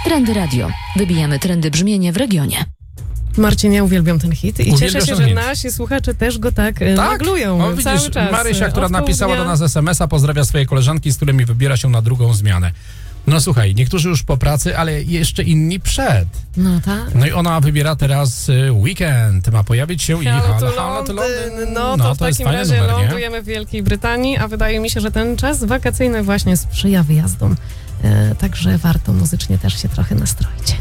Trendy Radio. Wybijamy trendy brzmienia w regionie. Marcin, ja uwielbiam ten hit i Uwielbiasz cieszę się, ten że hit. nasi słuchacze też go tak naglują O, widzisz, cały czas. Marysia, która Od napisała południa. do nas SMS-a, pozdrawia swoje koleżanki, z którymi wybiera się na drugą zmianę. No słuchaj, niektórzy już po pracy, ale jeszcze inni przed. No tak. No i ona wybiera teraz weekend. Ma pojawić się Halo i to Halo to Londyn. No No, to w to jest takim fajny razie numer, nie? lądujemy w Wielkiej Brytanii, a wydaje mi się, że ten czas wakacyjny właśnie sprzyja wyjazdom. Także warto muzycznie też się trochę nastroić.